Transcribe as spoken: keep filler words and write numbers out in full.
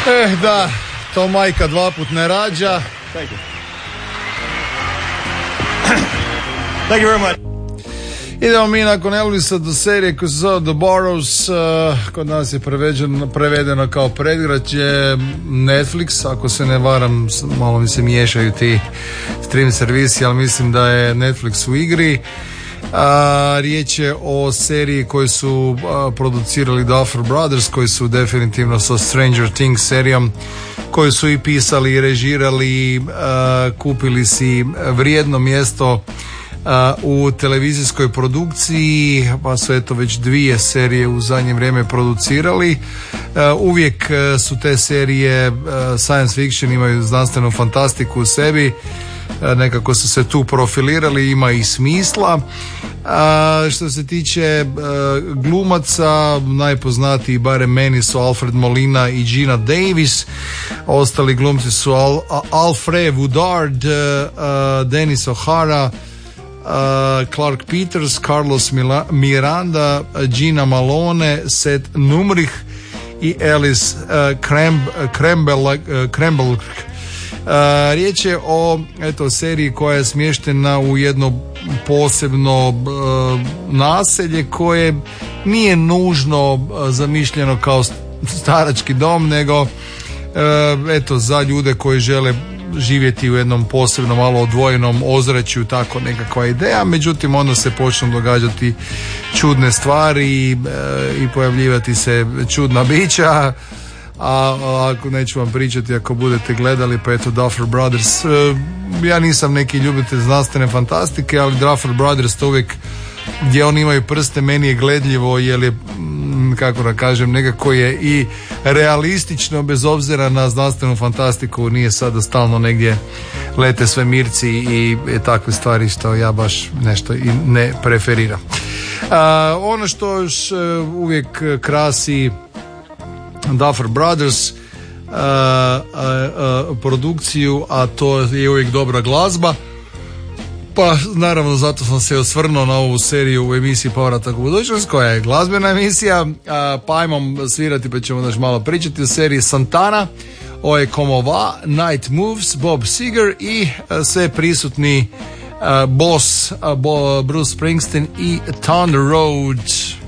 Eh da, to majka dva put ne rađa. Thank you. Thank you very much. Idemo mi nakon Elvisa do serije koja se zove The Burrows, uh, kod nas je prevedeno, prevedeno kao Predgrađe, Netflix, ako se ne varam, malo mi se miješaju ti stream servisi, ali mislim da je Netflix u igri. Uh, riječ je o seriji koju su uh, producirali Duffer Brothers, koji su definitivno sa Stranger Things serijom, koju su i pisali i režirali, uh, kupili si vrijedno mjesto u televizijskoj produkciji, pa su eto već dvije serije u zadnje vrijeme producirali. Uvijek su te serije science fiction, imaju znanstvenu fantastiku u sebi, nekako su se tu profilirali, ima i smisla. A, što se tiče uh, glumaca, najpoznatiji barem meni su Alfred Molina i Gina Davis. Ostali glumci su Al- Alfred Woodard, uh, uh, Dennis O'Hara, Uh, Clark Peters, Carlos Mila- Miranda, Gina Malone, Seth Numrich i Alice uh, Kremb- Krembel, uh, Krembel. Uh, riječ je o eto, seriji koja je smještena u jedno posebno uh, naselje koje nije nužno uh, zamišljeno kao starački dom, nego uh, eto, za ljude koji žele živjeti u jednom posebno malo odvojenom ozračju, tako nekakva ideja. Međutim, onda se počnu događati čudne stvari i, e, i pojavljivati se čudna bića, a, a ako neću vam pričati, ako budete gledali, pa eto Duffer Brothers, e, ja nisam neki ljubitelj znanstvene fantastike, ali Duffer Brothers to uvijek gdje oni imaju prste, meni je gledljivo, jer je, kako da kažem, nekako je i realistično, bez obzira na znanstvenu fantastiku, nije sada stalno negdje lete svemirci i, i takve stvari što ja baš nešto i ne preferiram. A, ono što još uvijek krasi Duffer Brothers a, a, a, produkciju, a to je uvijek dobra glazba. Pa naravno zato sam se osvrnuo na ovu seriju u emisiji Povratak u budućnost, koja je glazbena emisija, a, pa ajmo svirati pa ćemo još malo pričati o seriji Santana, Oye Como Va, Night Moves, Bob Seger i a, sve prisutni a, boss a, Bo, Bruce Springsteen i Thunder Road.